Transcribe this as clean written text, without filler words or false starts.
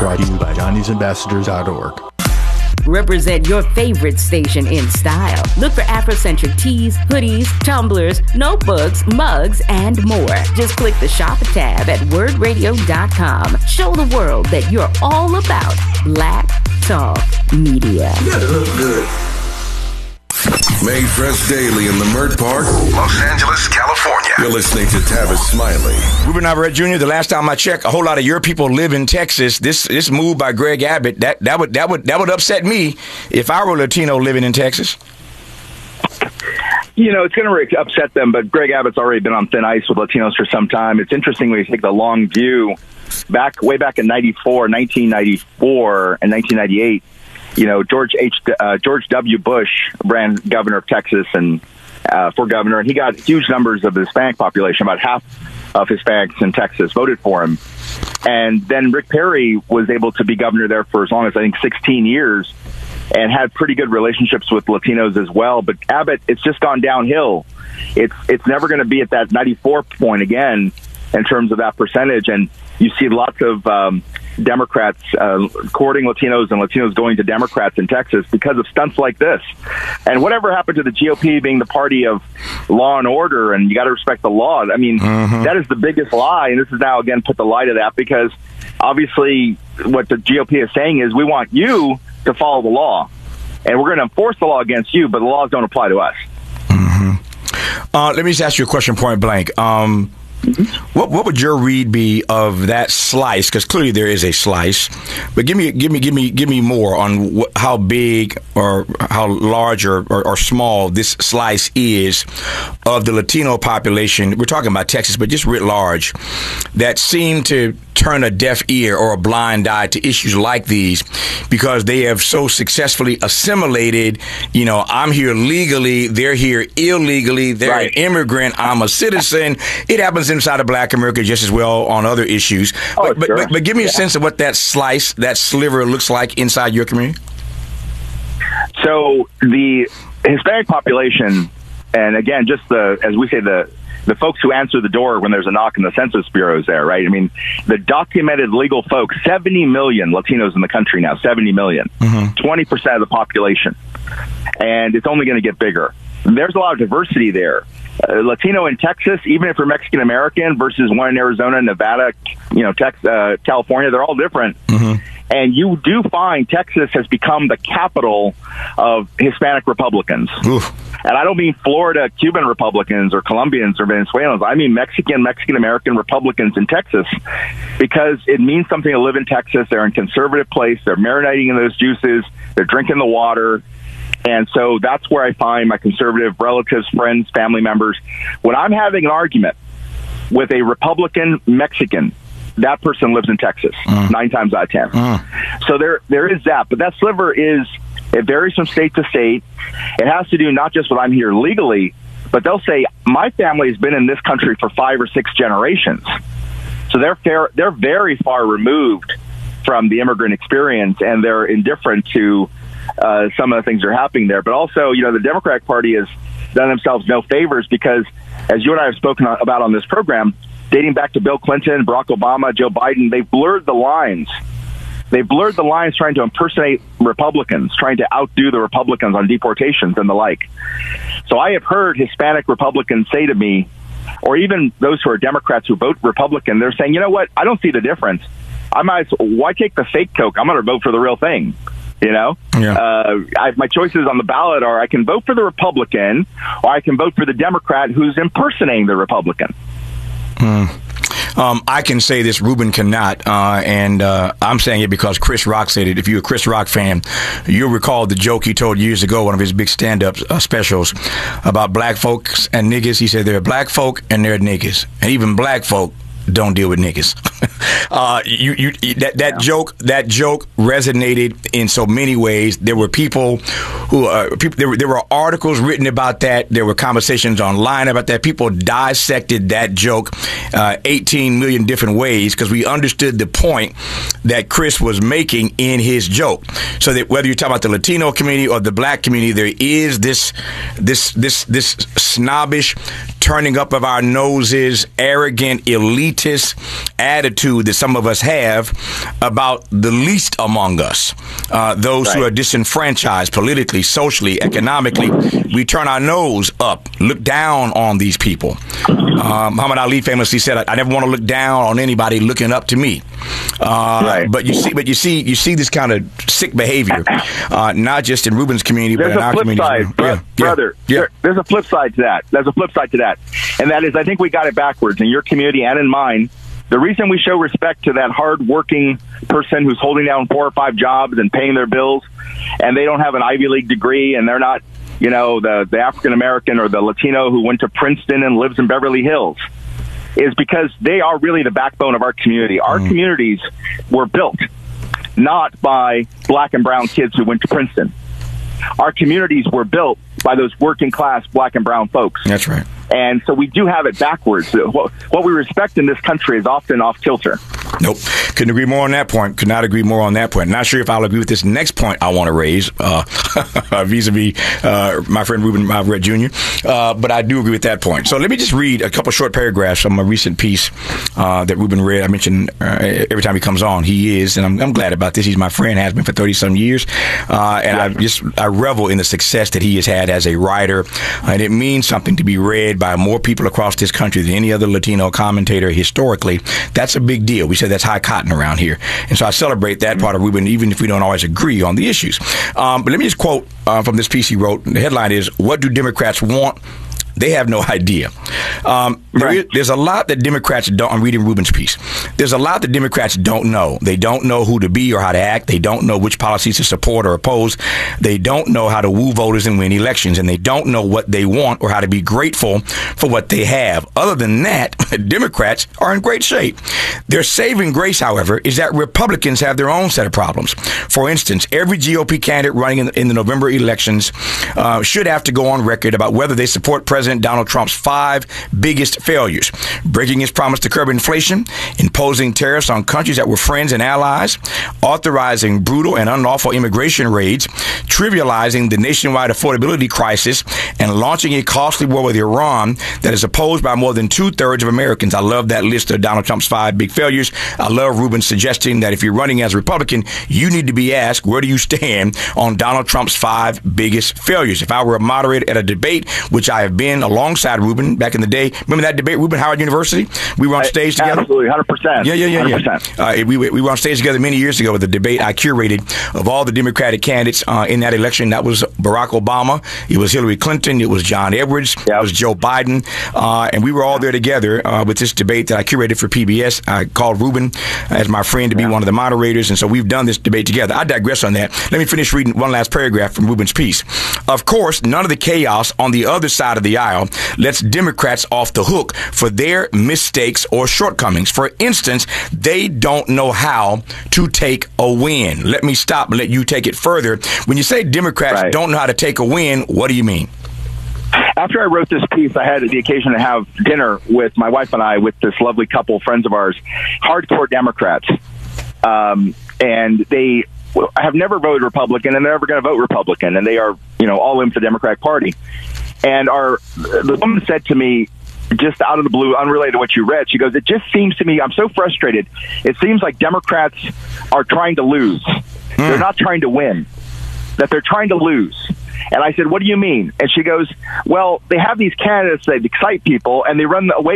Brought to you by Johnny'sAmbassadors.org. Represent your favorite station in style. Look for Afrocentric tees, hoodies, tumblers, notebooks, mugs, and more. Just click the Shop tab at wordradio.com. Show the world that you're all about Black Talk Media. You gotta look good. Made fresh daily in the Mert Park, Los Angeles, California. You're listening to Tavis Smiley. Ruben Navarrete Jr., the last time I checked, a whole lot of your people live in Texas. This move by Greg Abbott, that would upset me if I were Latino living in Texas. You know, it's going to upset them, but Greg Abbott's already been on thin ice with Latinos for some time. It's interesting when you take the long view, way back in 1994 and 1998, you know, George W. Bush ran governor of Texas and for governor, and he got huge numbers of the Hispanic population. About half of Hispanics in Texas voted for him. And then Rick Perry was able to be governor there for as long as, I think, 16 years and had pretty good relationships with Latinos as well. But Abbott, it's just gone downhill. It's never going to be at that 94 point again in terms of that percentage. And you see lots of Democrats courting Latinos and Latinos going to Democrats in Texas because of stunts like this. And whatever happened to the GOP being the party of law and order, and you got to respect the law. I mean, that is the biggest lie. And this is now, again, put the lie to that, because obviously what the GOP is saying is we want you to follow the law, and we're going to enforce the law against you, but the laws don't apply to us. Let me just ask you a question point blank. What would your read be of that slice? Because clearly there is a slice, but give me more on how big or how large or small this slice is of the Latino population. We're talking about Texas, but just writ large, that seem to turn a deaf ear or a blind eye to issues like these because they have so successfully assimilated. You know, I'm here legally, they're here illegally, they're an immigrant, I'm a citizen. It happens inside of Black America just as well on other issues. But give me a sense of what that slice, that sliver looks like inside your community. So the Hispanic population, and again, just as we say, the folks who answer the door when there's a knock in the Census Bureau is there, right? I mean, the documented legal folks, 70 million Latinos in the country now, 70 million, 20% of the population. And it's only going to get bigger. There's a lot of diversity there. Latino in Texas, even if you're Mexican American versus one in Arizona, Nevada, you know, California, they're all different. And you do find Texas has become the capital of Hispanic Republicans. And I don't mean Florida Cuban Republicans or Colombians or Venezuelans. I mean Mexican-American Republicans in Texas, because it means something to live in Texas. They're in a conservative place. They're marinating in those juices. They're drinking the water. And so that's where I find my conservative relatives, friends, family members. When I'm having an argument with a Republican Mexican, that person lives in Texas 9 times out of 10. So there is that. But that sliver it varies from state to state. It has to do not just with I'm here legally, but they'll say, my family has been in this country for 5 or 6 generations. So they're very far removed from the immigrant experience, and they're indifferent to some of the things that are happening there. But also, you know, the Democratic Party has done themselves no favors, because, as you and I have spoken about on this program, dating back to Bill Clinton, Barack Obama, Joe Biden, they've blurred the lines. They've blurred the lines trying to impersonate Republicans, trying to outdo the Republicans on deportations and the like. So I have heard Hispanic Republicans say to me, or even those who are Democrats who vote Republican, they're saying, you know what, I don't see the difference. Why take the fake Coke? I'm going to vote for the real thing. You know, my choices on the ballot are I can vote for the Republican, or I can vote for the Democrat who's impersonating the Republican. I can say this, Ruben cannot, and I'm saying it because Chris Rock said it. If you're a Chris Rock fan, you'll recall the joke he told years ago, one of his big stand-up specials, about black folks and niggas. He said there are black folk and there are niggas, and even black folk don't deal with niggas. That joke resonated in so many ways. There were people who there were articles written about that. There were conversations online about that. People dissected that joke 18 million different ways, because we understood the point that Chris was making in his joke. So that whether you're talking about the Latino community or the black community, there is this snobbish turning up of our noses, arrogant, elitist attitude that some of us have about the least among us, those who are disenfranchised politically, socially, economically. We turn our nose up, look down on these people. Muhammad Ali famously said, "I never want to look down on anybody looking up to me." But you see this kind of sick behavior, not just in Ruben's community, but in our community. Brother. There's a flip side to that. And that is, I think we got it backwards in your community and in mine. The reason we show respect to that hard-working person who's holding down 4 or 5 jobs and paying their bills, and they don't have an Ivy League degree, and they're not, the African-American or the Latino who went to Princeton and lives in Beverly Hills, is because they are really the backbone of our community. Our communities were built not by black and brown kids who went to Princeton. Our communities were built by those working-class black and brown folks. That's right. And so we do have it backwards. What we respect in this country is often off kilter. Nope. Couldn't agree more on that point. Could not agree more on that point. Not sure if I'll agree with this next point I want to raise vis-a-vis my friend Ruben Red Jr., but I do agree with that point. So let me just read a couple short paragraphs from a recent piece that Ruben read. I mentioned every time he comes on, he is, and I'm glad about this. He's my friend, has been for 30-some years, and I revel in the success that he has had as a writer, and it means something to be read by more people across this country than any other Latino commentator historically. That's a big deal. We say that's high cotton around here. And so I celebrate that part of Ruben, even if we don't always agree on the issues. But let me just quote from this piece he wrote. The headline is, "What do Democrats want? They have no idea." There's a lot that Democrats don't. I'm reading Ruben's piece. There's a lot that Democrats don't know. They don't know who to be or how to act. They don't know which policies to support or oppose. They don't know how to woo voters and win elections. And they don't know what they want or how to be grateful for what they have. Other than that, Democrats are in great shape. Their saving grace, however, is that Republicans have their own set of problems. For instance, every GOP candidate running in the November elections should have to go on record about whether they support President Donald Trump's 5 biggest failures: breaking his promise to curb inflation, imposing tariffs on countries that were friends and allies, authorizing brutal and unlawful immigration raids, trivializing the nationwide affordability crisis, and launching a costly war with Iran that is opposed by more than 2/3 of Americans. I love that list of Donald Trump's 5 big failures. I love Ruben suggesting that if you're running as a Republican, you need to be asked, where do you stand on Donald Trump's 5 biggest failures? If I were a moderator at a debate, which I have been alongside Ruben back in the day. Remember that debate, Ruben, Howard University? We were on stage together. Absolutely, 100%. Yeah. 100%. We were on stage together many years ago with the debate I curated of all the Democratic candidates in that election. That was Barack Obama. It was Hillary Clinton. It was John Edwards. It was Joe Biden. And we were all there together with this debate that I curated for PBS. I called Ruben as my friend to be one of the moderators. And so we've done this debate together. I digress on that. Let me finish reading one last paragraph from Ruben's piece. Of course, none of the chaos on the other side of the aisle lets Democrats off the hook for their mistakes or shortcomings. For instance, they don't know how to take a win. Let me stop and let you take it further. When you say Democrats don't know how to take a win, what do you mean? After I wrote this piece, I had the occasion to have dinner with my wife and I, with this lovely couple, friends of ours, hardcore Democrats. And they have never voted Republican, and they're never going to vote Republican, and they are, all in for the Democratic Party. And the woman said to me, just out of the blue, unrelated to what you read, she goes, "It just seems to me, I'm so frustrated. It seems like Democrats are trying to lose. They're not trying to win, that they're trying to lose." And I said, "What do you mean?" And she goes, "Well, they have these candidates that excite people, and they run away